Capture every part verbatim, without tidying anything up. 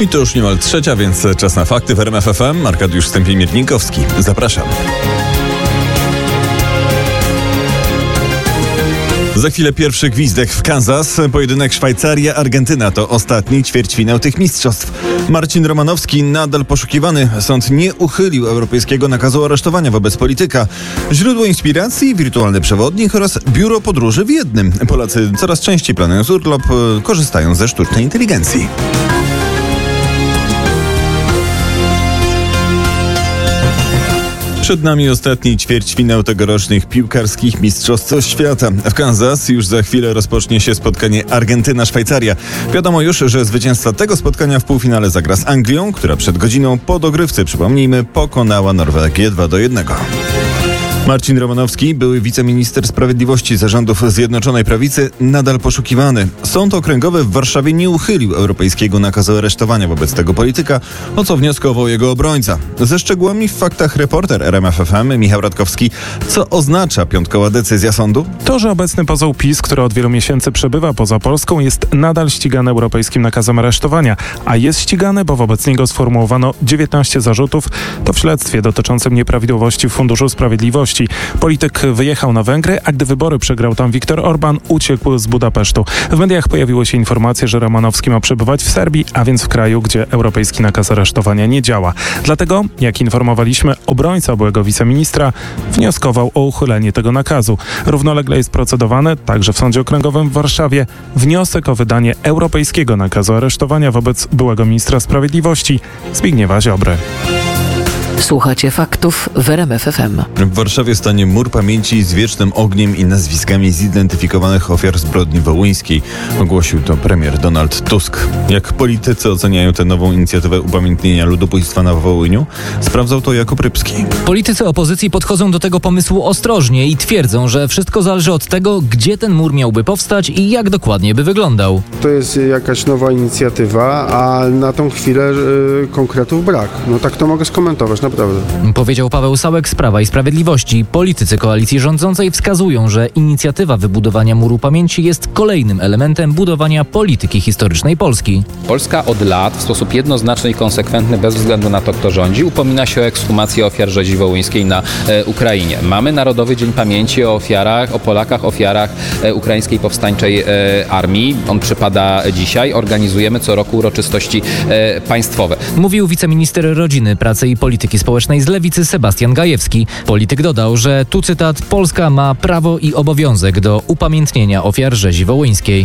I to już niemal trzecia, więc czas na fakty w R M F F M. Arkadiusz Stępień-Miernikowski. Zapraszam. Za chwilę pierwszy gwizdek w Kansas. Pojedynek Szwajcaria-Argentyna to ostatni ćwierćfinał tych mistrzostw. Marcin Romanowski nadal poszukiwany. Sąd nie uchylił europejskiego nakazu aresztowania wobec polityka. Źródło inspiracji, wirtualny przewodnik oraz biuro podróży w jednym. Polacy coraz częściej planując urlop, korzystają ze sztucznej inteligencji. Przed nami ostatni ćwierćfinał tegorocznych piłkarskich mistrzostw świata. W Kansas już za chwilę rozpocznie się spotkanie Argentyna-Szwajcaria. Wiadomo już, że zwycięzca tego spotkania w półfinale zagra z Anglią, która przed godziną po dogrywce, przypomnijmy, pokonała Norwegię dwa do jednego. Marcin Romanowski, były wiceminister sprawiedliwości zarządów Zjednoczonej Prawicy, nadal poszukiwany. Sąd okręgowy w Warszawie nie uchylił europejskiego nakazu aresztowania wobec tego polityka, o co wnioskował jego obrońca. Ze szczegółami w faktach reporter R M F F M Michał Radkowski. Co oznacza piątkowa decyzja sądu? To, że obecny poseł PiS, który od wielu miesięcy przebywa poza Polską, jest nadal ścigany europejskim nakazem aresztowania, a jest ścigany, bo wobec niego sformułowano dziewiętnaście zarzutów, to w śledztwie dotyczącym nieprawidłowości w Funduszu Sprawiedliwości. Polityk wyjechał na Węgry, a gdy wybory przegrał tam Viktor Orban, uciekł z Budapesztu. W mediach pojawiły się informacje, że Romanowski ma przebywać w Serbii, a więc w kraju, gdzie europejski nakaz aresztowania nie działa. Dlatego, jak informowaliśmy, obrońca byłego wiceministra wnioskował o uchylenie tego nakazu. Równolegle jest procedowany, także w Sądzie Okręgowym w Warszawie, wniosek o wydanie europejskiego nakazu aresztowania wobec byłego ministra sprawiedliwości Zbigniewa Ziobry. Słuchacie faktów w R M F F M. W Warszawie stanie mur pamięci z wiecznym ogniem i nazwiskami zidentyfikowanych ofiar zbrodni wołyńskiej. Ogłosił to premier Donald Tusk. Jak politycy oceniają tę nową inicjatywę upamiętnienia ludobójstwa na Wołyniu? Sprawdzał to Jakub Rybski. Politycy opozycji podchodzą do tego pomysłu ostrożnie i twierdzą, że wszystko zależy od tego, gdzie ten mur miałby powstać i jak dokładnie by wyglądał. To jest jakaś nowa inicjatywa, a na tą chwilę y, konkretów brak. No tak to mogę skomentować, naprawdę. Powiedział Paweł Sałek z Prawa i Sprawiedliwości. Politycy koalicji rządzącej wskazują, że inicjatywa wybudowania muru pamięci jest kolejnym elementem budowania polityki historycznej Polski. Polska od lat w sposób jednoznaczny i konsekwentny, bez względu na to, kto rządzi, upomina się o ekshumację ofiar rzezi wołyńskiej na e, Ukrainie. Mamy Narodowy Dzień Pamięci o ofiarach, o Polakach, ofiarach e, ukraińskiej powstańczej e, armii. On przypada dzisiaj. Organizujemy co roku uroczystości e, państwowe. Mówił wiceminister rodziny, pracy i polityki społecznej z Lewicy Sebastian Gajewski. Polityk dodał, że tu cytat: Polska ma prawo i obowiązek do upamiętnienia ofiar rzezi wołyńskiej.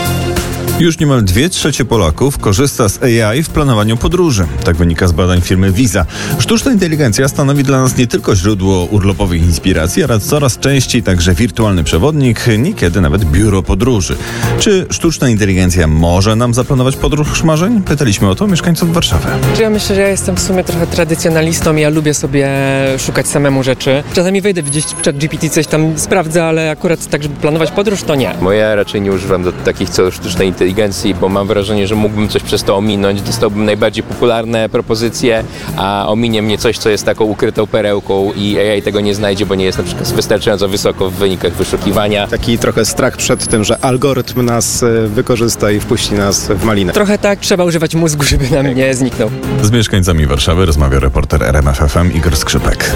Już niemal dwie trzecie Polaków korzysta z A I w planowaniu podróży. Tak wynika z badań firmy Visa. Sztuczna inteligencja stanowi dla nas nie tylko źródło urlopowych inspiracji, ale coraz częściej także wirtualny przewodnik, niekiedy nawet biuro podróży. Czy sztuczna inteligencja może nam zaplanować podróż marzeń? Pytaliśmy o to mieszkańców Warszawy. Ja myślę, że ja jestem w sumie trochę tradycjonalistą i ja lubię sobie szukać samemu rzeczy. Czasami wejdę gdzieś w ChatGPT, coś tam sprawdzę, ale akurat tak, żeby planować podróż, to nie. Bo ja raczej nie używam do takich celów sztucznej inteligencji. Bo mam wrażenie, że mógłbym coś przez to ominąć. Dostałbym najbardziej popularne propozycje, a ominie mnie coś, co jest taką ukrytą perełką i A I tego nie znajdzie, bo nie jest na przykład wystarczająco wysoko w wynikach wyszukiwania. Taki trochę strach przed tym, że algorytm nas wykorzysta i wpuści nas w malinę. Trochę tak, trzeba używać mózgu, żeby nam nie zniknął. Z mieszkańcami Warszawy rozmawia reporter R M F F M Igor Skrzypek.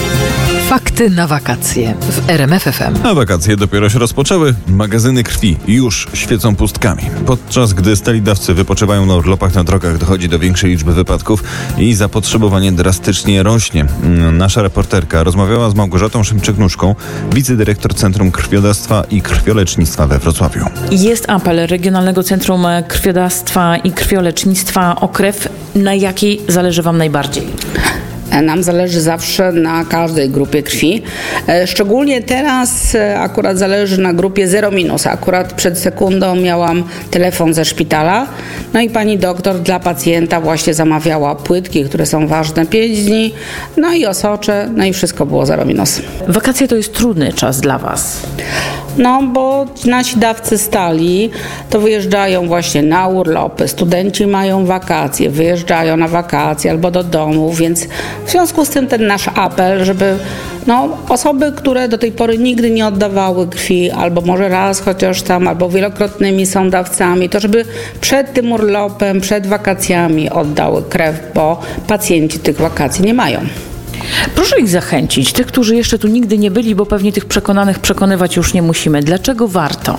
Fakty na wakacje w R M F F M. A wakacje dopiero się rozpoczęły. Magazyny krwi już świecą pustkami. Podczas gdy stali dawcy wypoczywają na urlopach na drogach, dochodzi do większej liczby wypadków i zapotrzebowanie drastycznie rośnie. Nasza reporterka rozmawiała z Małgorzatą Szymczyk-Nuszką, wicedyrektor Centrum Krwiodawstwa i Krwiolecznictwa we Wrocławiu. Jest apel Regionalnego Centrum Krwiodawstwa i Krwiolecznictwa o krew, na jakiej zależy Wam najbardziej? Nam zależy zawsze na każdej grupie krwi. Szczególnie teraz akurat zależy na grupie zero minus. Akurat przed sekundą miałam telefon ze szpitala. No i pani doktor dla pacjenta właśnie zamawiała płytki, które są ważne pięć dni. No i osocze, no i wszystko było zero minus. Wakacje to jest trudny czas dla Was. No bo nasi dawcy stali to wyjeżdżają właśnie na urlopy, studenci mają wakacje, wyjeżdżają na wakacje albo do domu, więc w związku z tym ten nasz apel, żeby no, osoby, które do tej pory nigdy nie oddawały krwi, albo może raz chociaż tam, albo wielokrotnymi są dawcami, to żeby przed tym urlopem, przed wakacjami oddały krew, bo pacjenci tych wakacji nie mają. Proszę ich zachęcić, tych, którzy jeszcze tu nigdy nie byli, bo pewnie tych przekonanych przekonywać już nie musimy. Dlaczego warto?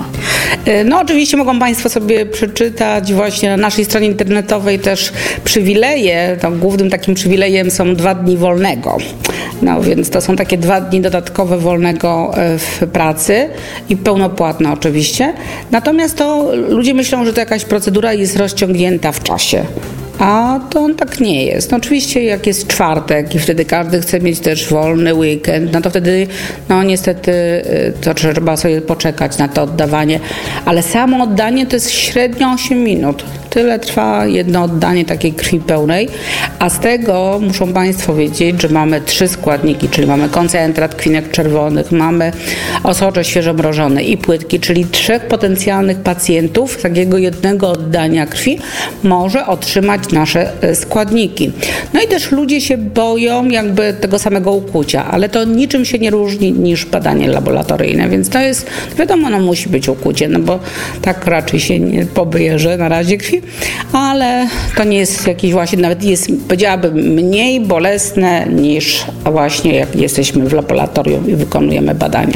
No oczywiście mogą Państwo sobie przeczytać właśnie na naszej stronie internetowej też przywileje. Tam głównym takim przywilejem są dwa dni wolnego. No więc to są takie dwa dni dodatkowe wolnego w pracy i pełnopłatne oczywiście. Natomiast to ludzie myślą, że to jakaś procedura jest rozciągnięta w czasie. A to tak nie jest. No oczywiście jak jest czwartek i wtedy każdy chce mieć też wolny weekend, no to wtedy no niestety to trzeba sobie poczekać na to oddawanie. Ale samo oddanie to jest średnio osiem minut. Tyle trwa jedno oddanie takiej krwi pełnej, a z tego muszą Państwo wiedzieć, że mamy trzy składniki, czyli mamy koncentrat krwinek czerwonych, mamy osocze świeżo mrożone i płytki, czyli trzech potencjalnych pacjentów z takiego jednego oddania krwi może otrzymać nasze składniki. No i też ludzie się boją jakby tego samego ukłucia, ale to niczym się nie różni niż badanie laboratoryjne, więc to jest, wiadomo, no musi być ukłucie, no bo tak raczej się nie pobierze na razie krwi, ale to nie jest jakiś właśnie, nawet jest, powiedziałabym, mniej bolesne niż właśnie jak jesteśmy w laboratorium i wykonujemy badania.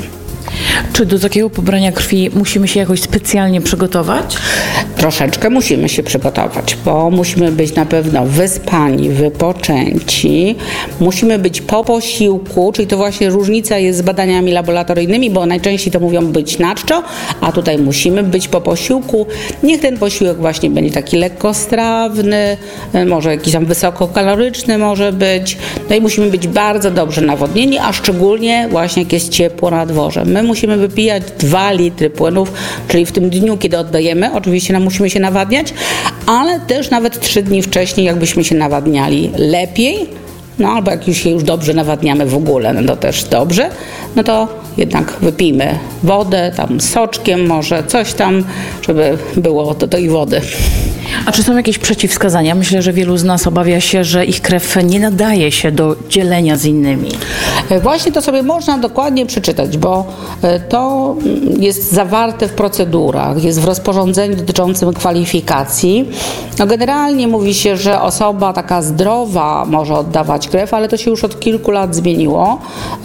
Czy do takiego pobrania krwi musimy się jakoś specjalnie przygotować? Troszeczkę musimy się przygotować, bo musimy być na pewno wyspani, wypoczęci. Musimy być po posiłku, czyli to właśnie różnica jest z badaniami laboratoryjnymi, bo najczęściej to mówią być na czczo, a tutaj musimy być po posiłku. Niech ten posiłek właśnie będzie taki lekkostrawny, może jakiś tam wysokokaloryczny może być. No i musimy być bardzo dobrze nawodnieni, a szczególnie właśnie jak jest ciepło na dworze. My musimy wypijać dwa litry płynów, czyli w tym dniu, kiedy oddajemy, oczywiście nam musimy się nawadniać, ale też nawet trzy dni wcześniej, jakbyśmy się nawadniali lepiej, no albo jak już się już dobrze nawadniamy w ogóle, no to też dobrze, no to jednak wypijmy wodę, tam soczkiem może, coś tam, żeby było do tej wody. A czy są jakieś przeciwwskazania? Myślę, że wielu z nas obawia się, że ich krew nie nadaje się do dzielenia z innymi. Właśnie to sobie można dokładnie przeczytać, bo to jest zawarte w procedurach, jest w rozporządzeniu dotyczącym kwalifikacji. No generalnie mówi się, że osoba taka zdrowa może oddawać krew, ale to się już od kilku lat zmieniło,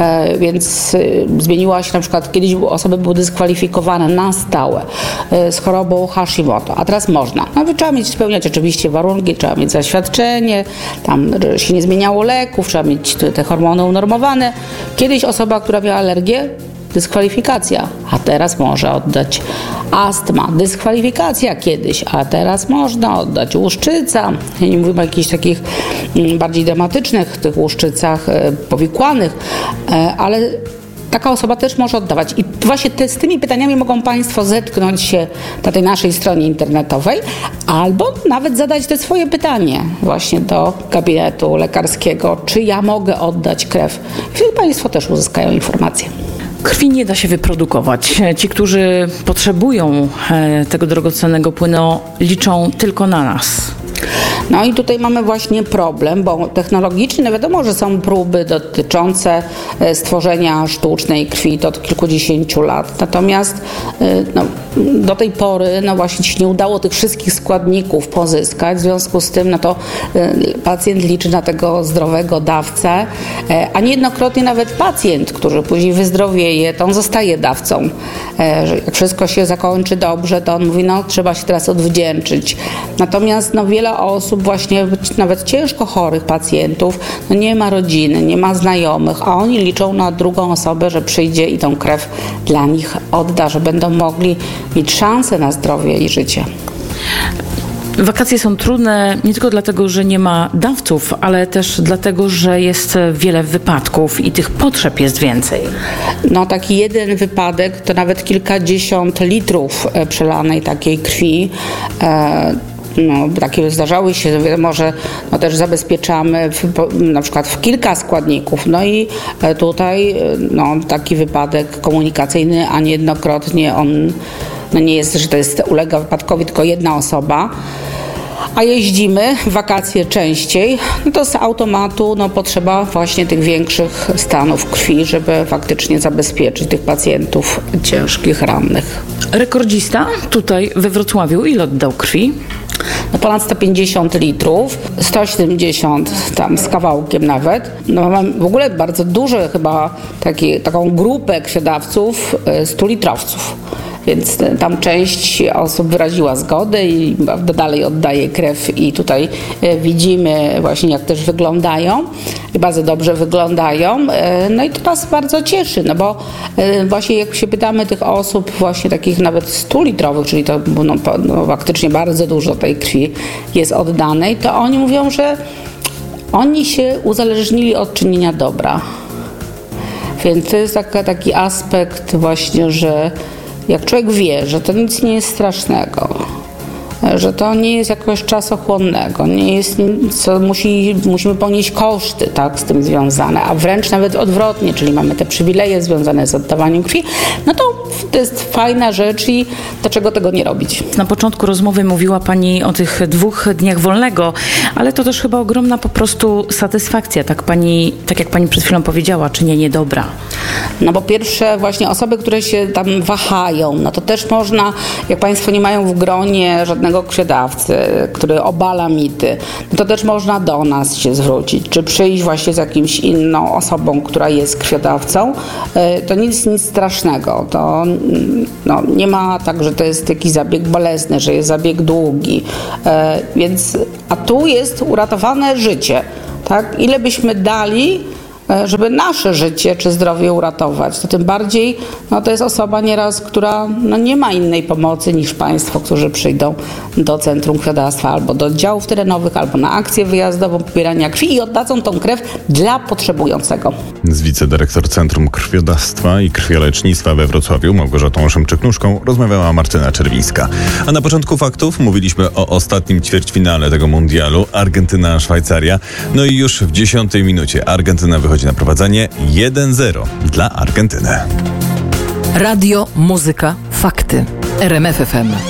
więc zmieniła się na przykład, kiedyś osoby były dyskwalifikowane na stałe z chorobą Hashimoto, a teraz można. No, trzeba mieć, spełniać oczywiście warunki, trzeba mieć zaświadczenie, tam się nie zmieniało leków, trzeba mieć te hormony unormowane. Kiedyś osoba, która miała alergię, dyskwalifikacja, a teraz może oddać. Astma, dyskwalifikacja kiedyś, a teraz można oddać. Łuszczyca, ja nie mówię o jakichś takich bardziej dramatycznych tych łuszczycach powikłanych, ale taka osoba też może oddawać. I właśnie te, z tymi pytaniami mogą Państwo zetknąć się na tej naszej stronie internetowej albo nawet zadać te swoje pytanie właśnie do gabinetu lekarskiego, czy ja mogę oddać krew. Wtedy Państwo też uzyskają informacje. Krwi nie da się wyprodukować. Ci, którzy potrzebują tego drogocennego płynu, liczą tylko na nas. No i tutaj mamy właśnie problem, bo technologicznie no wiadomo, że są próby dotyczące stworzenia sztucznej krwi to od kilkudziesięciu lat. Natomiast no, do tej pory no właśnie się nie udało tych wszystkich składników pozyskać. W związku z tym no to pacjent liczy na tego zdrowego dawcę, a niejednokrotnie nawet pacjent, który później wyzdrowieje, to on zostaje dawcą. Jak wszystko się zakończy dobrze, to on mówi, no trzeba się teraz odwdzięczyć. Natomiast no wiele osób, właśnie nawet ciężko chorych pacjentów, no nie ma rodziny, nie ma znajomych, a oni liczą na drugą osobę, że przyjdzie i tą krew dla nich odda, że będą mogli mieć szansę na zdrowie i życie. Wakacje są trudne nie tylko dlatego, że nie ma dawców, ale też dlatego, że jest wiele wypadków i tych potrzeb jest więcej. No taki jeden wypadek to nawet kilkadziesiąt litrów przelanej takiej krwi. E, no, takie zdarzały się, wiadomo, że no, też zabezpieczamy w, na przykład w kilka składników. No i tutaj no, taki wypadek komunikacyjny, a niejednokrotnie on no, nie jest, że to jest ulega wypadkowi tylko jedna osoba. A jeździmy w wakacje częściej, no to z automatu no, potrzeba właśnie tych większych stanów krwi, żeby faktycznie zabezpieczyć tych pacjentów ciężkich, rannych. Rekordzista tutaj we Wrocławiu ile oddał krwi? No ponad sto pięćdziesiąt litrów, sto siedemdziesiąt tam z kawałkiem nawet. No mam w ogóle bardzo duże chyba taki, taką grupę krwiodawców, stu litrowców. Więc tam część osób wyraziła zgodę i dalej oddaje krew i tutaj widzimy właśnie jak też wyglądają i bardzo dobrze wyglądają. No i to nas bardzo cieszy, no bo właśnie jak się pytamy tych osób właśnie takich nawet stu litrowych, czyli to no, no, faktycznie bardzo dużo tej krwi jest oddanej, to oni mówią, że oni się uzależnili od czynienia dobra. Więc to jest taka, taki aspekt właśnie, że jak człowiek wie, że to nic nie jest strasznego, że to nie jest jakoś czasochłonnego, nie jest nic, co musi, musimy ponieść koszty tak, z tym związane, a wręcz nawet odwrotnie, czyli mamy te przywileje związane z oddawaniem krwi, no to to jest fajna rzecz i dlaczego tego nie robić? Na początku rozmowy mówiła Pani o tych dwóch dniach wolnego, ale to też chyba ogromna po prostu satysfakcja, tak Pani, tak jak Pani przed chwilą powiedziała, czynienie dobra. No bo pierwsze właśnie osoby, które się tam wahają, no to też można, jak Państwo nie mają w gronie żadnego krwiodawcy, który obala mity, no to też można do nas się zwrócić, czy przyjść właśnie z jakimś inną osobą, która jest krwiodawcą. To nic, nic strasznego. To no, nie ma tak, że to jest jakiś zabieg bolesny, że jest zabieg długi. Więc, a tu jest uratowane życie. Tak? Ile byśmy dali, żeby nasze życie czy zdrowie uratować, to tym bardziej no, to jest osoba nieraz, która no, nie ma innej pomocy niż Państwo, którzy przyjdą do Centrum Krwiodawstwa albo do oddziałów terenowych, albo na akcję wyjazdową pobierania krwi i oddadzą tą krew dla potrzebującego. Z wicedyrektor Centrum Krwiodawstwa i Krwiolecznictwa we Wrocławiu Małgorzatą Szymczyk-Nuszką rozmawiała Martyna Czerwińska. A na początku faktów mówiliśmy o ostatnim ćwierćfinale tego mundialu Argentyna-Szwajcaria. No i już w dziesiątej minucie Argentyna wychodzi na prowadzenie jeden zero dla Argentyny. Radio, muzyka, fakty. R M F F M.